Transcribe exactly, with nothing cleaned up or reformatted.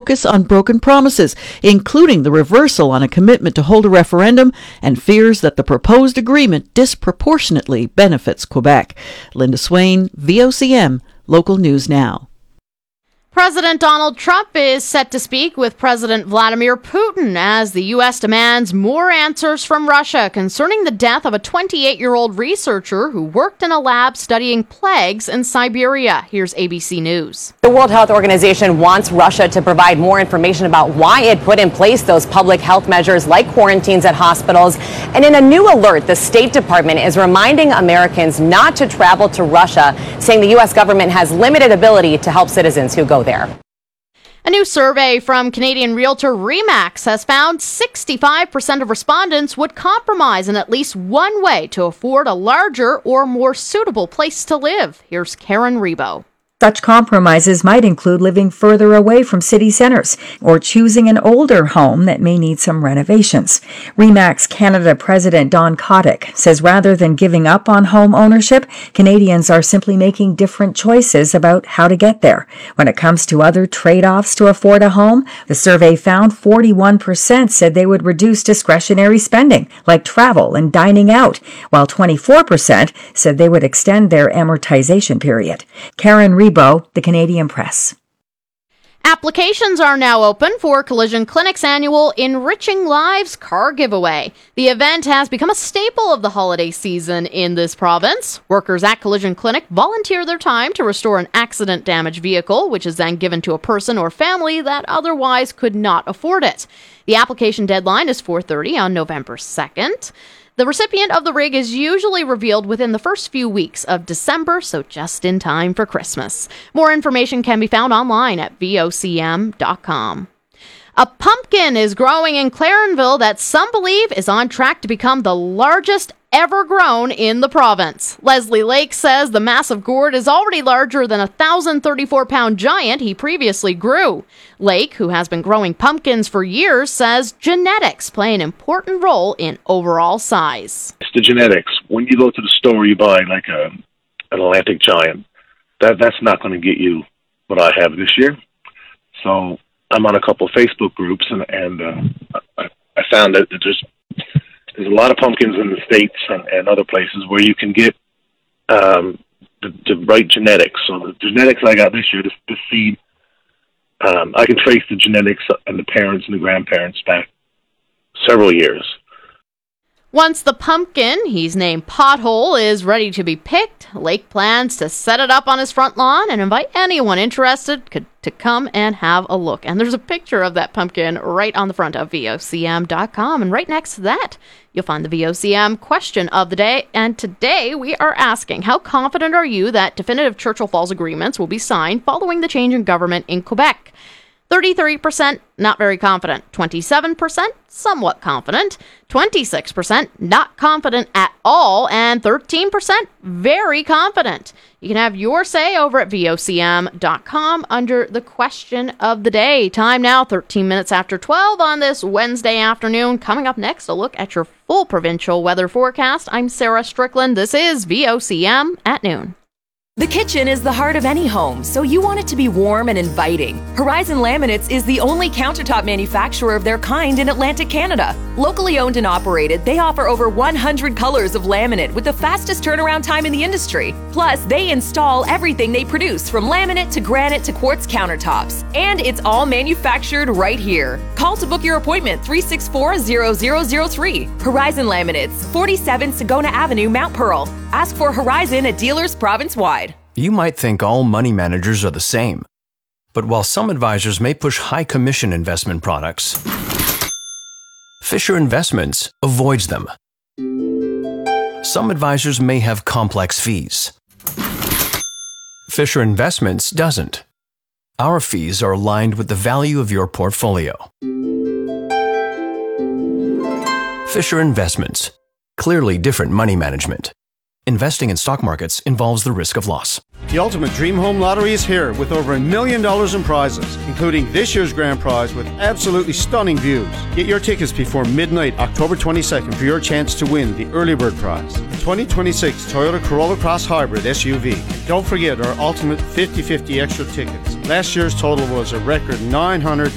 focus on broken promises, including the reversal on a commitment to hold a referendum, and fears that the proposed agreement disproportionately benefits Quebec. Linda Swain, V O C M, Local News Now. President Donald Trump is set to speak with President Vladimir Putin as the U S demands more answers from Russia concerning the death of a twenty-eight-year-old researcher who worked in a lab studying plagues in Siberia. Here's A B C News. The World Health Organization wants Russia to provide more information about why it put in place those public health measures like quarantines at hospitals. And in a new alert, the State Department is reminding Americans not to travel to Russia, saying the U S government has limited ability to help citizens who go there. There. A new survey from Canadian realtor Remax has found sixty-five percent of respondents would compromise in at least one way to afford a larger or more suitable place to live. Here's Karen Rebo. Such compromises might include living further away from city centers or choosing an older home that may need some renovations. Remax Canada President Don Kotick says rather than giving up on home ownership, Canadians are simply making different choices about how to get there. When it comes to other trade-offs to afford a home, the survey found forty-one percent said they would reduce discretionary spending, like travel and dining out, while twenty-four percent said they would extend their amortization period. Karen Rebo, The Canadian Press. Applications are now open for Collision Clinic's annual Enriching Lives car giveaway. The event has become a staple of the holiday season in this province. Workers at Collision Clinic volunteer their time to restore an accident-damaged vehicle, which is then given to a person or family that otherwise could not afford it. The application deadline is four thirty on November second. The recipient of the rig is usually revealed within the first few weeks of December, so just in time for Christmas. More information can be found online at V O C M dot com. A pumpkin is growing in Clarenville that some believe is on track to become the largest ever grown in the province. Leslie Lake says the massive gourd is already larger than a one thousand thirty-four pound giant he previously grew. Lake, who has been growing pumpkins for years, says genetics play an important role in overall size. It's the genetics. When you go to the store, you buy like a, an Atlantic giant. That That's not going to get you what I have this year. So I'm on a couple of Facebook groups, and, and uh, I, I found that there's there's a lot of pumpkins in the States and, and other places where you can get um, the, the right genetics. So the genetics I got this year, this, this seed, um, I can trace the genetics and the parents and the grandparents back several years. Once the pumpkin, he's named Pothole, is ready to be picked, Lake plans to set it up on his front lawn and invite anyone interested to come and have a look. And there's a picture of that pumpkin right on the front of V O C M dot com. And right next to that, you'll find the V O C M question of the day. And today we are asking, how confident are you that definitive Churchill Falls agreements will be signed following the change in government in Quebec? thirty-three percent not very confident, twenty-seven percent somewhat confident, twenty-six percent not confident at all, and thirteen percent very confident. You can have your say over at V O C M dot com under the question of the day. Time now, thirteen minutes after twelve on this Wednesday afternoon. Coming up next, a look at your full provincial weather forecast. I'm Sarah Strickland. This is V O C M at noon. The kitchen is the heart of any home, so you want it to be warm and inviting. Horizon Laminates is the only countertop manufacturer of their kind in Atlantic Canada. Locally owned and operated, they offer over one hundred colors of laminate with the fastest turnaround time in the industry. Plus, they install everything they produce, from laminate to granite to quartz countertops. And it's all manufactured right here. Call to book your appointment, three six four, zero zero zero three. Horizon Laminates, forty-seven Sagona Avenue, Mount Pearl. Ask for Horizon at dealers province-wide. You might think all money managers are the same. But while some advisors may push high commission investment products, Fisher Investments avoids them. Some advisors may have complex fees. Fisher Investments doesn't. Our fees are aligned with the value of your portfolio. Fisher Investments. Clearly different money management. Investing in stock markets involves the risk of loss. The Ultimate Dream Home Lottery is here with over a million dollars in prizes, including this year's grand prize with absolutely stunning views. Get your tickets before midnight, October twenty-second, for your chance to win the early bird prize, the twenty twenty-six Toyota Corolla Cross Hybrid S U V. Don't forget our Ultimate fifty fifty extra tickets. Last year's total was a record nine hundred